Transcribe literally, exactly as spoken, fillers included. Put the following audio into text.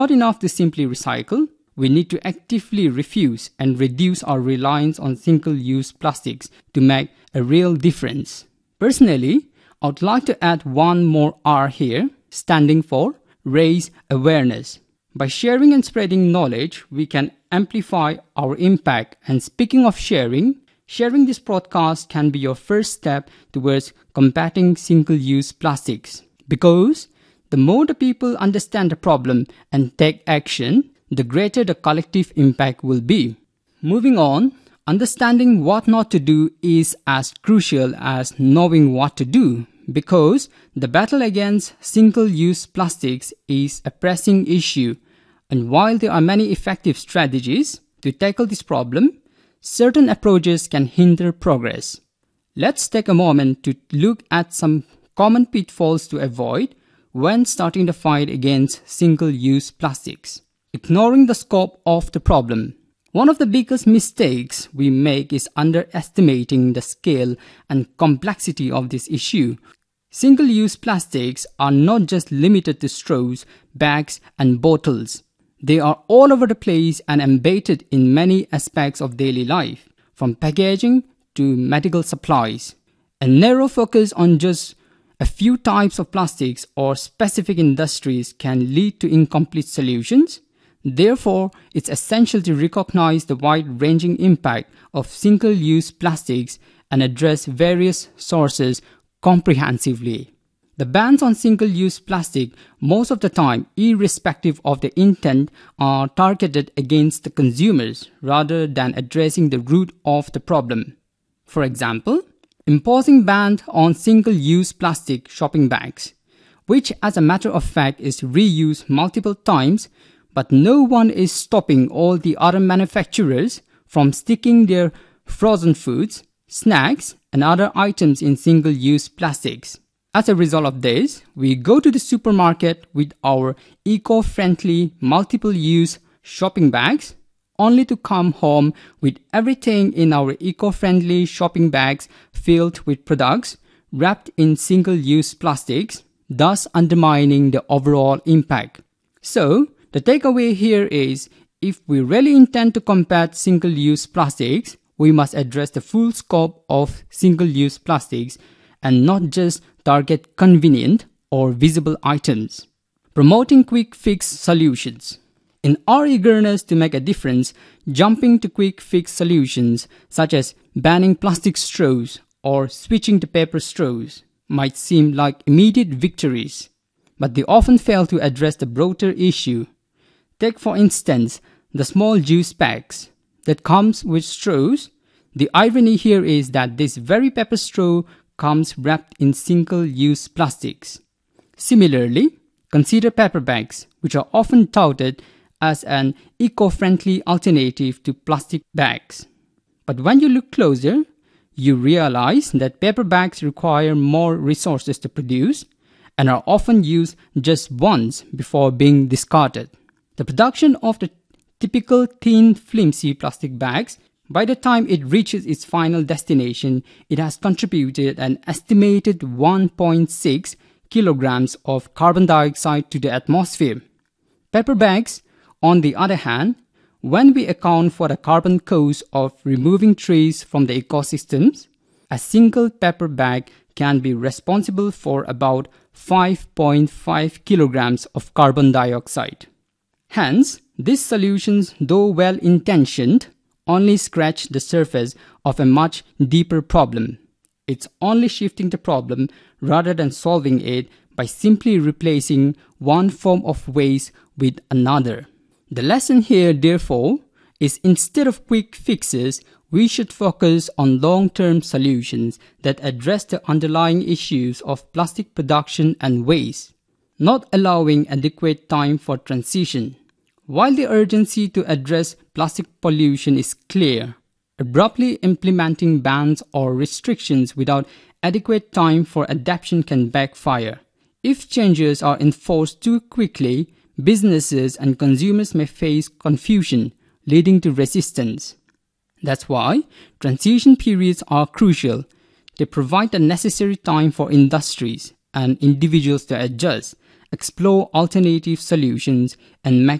Not enough to simply recycle, we need to actively refuse and reduce our reliance on single-use plastics to make a real difference. Personally, I would like to add one more R here, standing for raise awareness. By sharing and spreading knowledge, we can amplify our impact. And speaking of sharing, sharing this podcast can be your first step towards combating single-use plastics. Because the more the people understand the problem and take action, the greater the collective impact will be. Moving on, understanding what not to do is as crucial as knowing what to do, because the battle against single-use plastics is a pressing issue. And while there are many effective strategies to tackle this problem, certain approaches can hinder progress. Let's take a moment to look at some common pitfalls to avoid when starting the fight against single-use plastics. Ignoring the scope of the problem. One of the biggest mistakes we make is underestimating the scale and complexity of this issue. Single-use plastics are not just limited to straws, bags, and bottles. They are all over the place and embedded in many aspects of daily life, from packaging to medical supplies. A narrow focus on just a few types of plastics or specific industries can lead to incomplete solutions. Therefore, it's essential to recognize the wide-ranging impact of single-use plastics and address various sources comprehensively. The bans on single-use plastic, most of the time, irrespective of the intent, are targeted against the consumers rather than addressing the root of the problem. For example, imposing ban on single-use plastic shopping bags, which as a matter of fact is reused multiple times, but no one is stopping all the other manufacturers from sticking their frozen foods, snacks, and other items in single-use plastics. As a result of this, we go to the supermarket with our eco-friendly multiple-use shopping bags, only to come home with everything in our eco-friendly shopping bags filled with products wrapped in single-use plastics, thus undermining the overall impact. So, the takeaway here is, if we really intend to combat single-use plastics, we must address the full scope of single-use plastics and not just target convenient or visible items. Promoting quick fix solutions. In our eagerness to make a difference, jumping to quick fix solutions such as banning plastic straws or switching to paper straws might seem like immediate victories, but they often fail to address the broader issue. Take for instance the small juice packs that comes with straws. The irony here is that this very paper straw comes wrapped in single-use plastics. Similarly, consider paper bags, which are often touted as an eco-friendly alternative to plastic bags. But when you look closer, you realize that paper bags require more resources to produce and are often used just once before being discarded. The production of the typical thin, flimsy plastic bags, by the time it reaches its final destination, it has contributed an estimated one point six kilograms of carbon dioxide to the atmosphere. Paper bags, on the other hand, when we account for the carbon cost of removing trees from the ecosystems, a single paper bag can be responsible for about five point five kilograms of carbon dioxide. Hence, these solutions, though well-intentioned, only scratch the surface of a much deeper problem. It's only shifting the problem rather than solving it by simply replacing one form of waste with another. The lesson here, therefore, is instead of quick fixes, we should focus on long-term solutions that address the underlying issues of plastic production and waste, not allowing adequate time for transition. While the urgency to address plastic pollution is clear, abruptly implementing bans or restrictions without adequate time for adaptation can backfire. If changes are enforced too quickly, businesses and consumers may face confusion, leading to resistance. That's why transition periods are crucial. They provide the necessary time for industries and individuals to adjust explore alternative solutions, and make